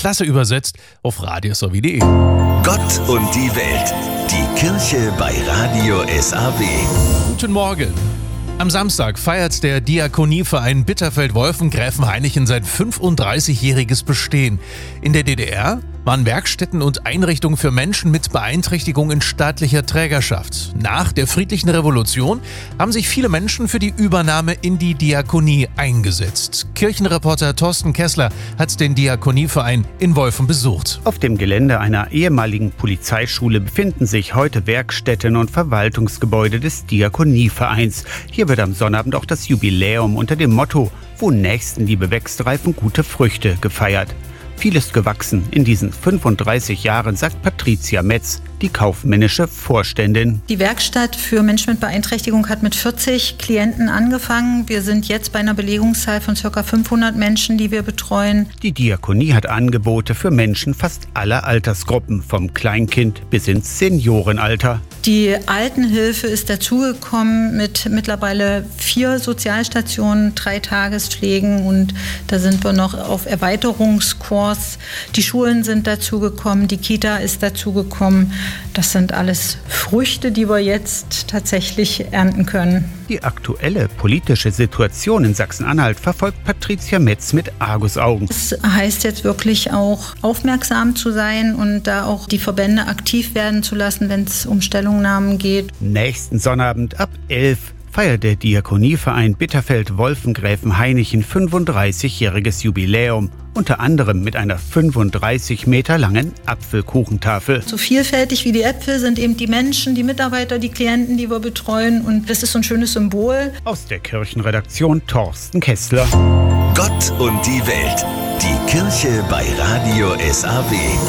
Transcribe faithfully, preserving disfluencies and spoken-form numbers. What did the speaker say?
klasse übersetzt auf radiosw punkt de. Gott und die Welt. Die Kirche bei Radio S A W. Guten Morgen. Am Samstag feiert der Diakonieverein Bitterfeld-Wolfengräfenhainichen sein fünfunddreißigjähriges Bestehen. In der D D R waren Werkstätten und Einrichtungen für Menschen mit Beeinträchtigung in staatlicher Trägerschaft. Nach der friedlichen Revolution haben sich viele Menschen für die Übernahme in die Diakonie eingesetzt. Kirchenreporter Thorsten Kessler hat den Diakonieverein in Wolfen besucht. Auf dem Gelände einer ehemaligen Polizeischule befinden sich heute Werkstätten und Verwaltungsgebäude des Diakonievereins. Hier wird am Sonnabend auch das Jubiläum unter dem Motto »Wo Nächstenliebe wächst, reifen gute Früchte« gefeiert. Viel ist gewachsen in diesen fünfunddreißig Jahren, sagt Patricia Metz, die kaufmännische Vorständin. Die Werkstatt für Menschen mit Beeinträchtigung hat mit vierzig Klienten angefangen. Wir sind jetzt bei einer Belegungszahl von ca. fünfhundert Menschen, die wir betreuen. Die Diakonie hat Angebote für Menschen fast aller Altersgruppen, vom Kleinkind bis ins Seniorenalter. Die Altenhilfe ist dazugekommen mit mittlerweile vier Sozialstationen, drei Tagespflegen und da sind wir noch auf Erweiterungskurs. Die Schulen sind dazugekommen, die Kita ist dazugekommen. Das sind alles Früchte, die wir jetzt tatsächlich ernten können. Die aktuelle politische Situation in Sachsen-Anhalt verfolgt Patricia Metz mit Argusaugen. Es heißt jetzt wirklich auch aufmerksam zu sein und da auch die Verbände aktiv werden zu lassen, wenn es um Stellungnahmen geht. Nächsten Sonnabend ab elf feiert der Diakonieverein Bitterfeld-Wolfengräfenhainichen fünfunddreißigjähriges Jubiläum. Unter anderem mit einer fünfunddreißig Meter langen Apfelkuchentafel. So vielfältig wie die Äpfel sind eben die Menschen, die Mitarbeiter, die Klienten, die wir betreuen. Und das ist so ein schönes Symbol. Aus der Kirchenredaktion Thorsten Kessler. Gott und die Welt. Die Kirche bei Radio S A W.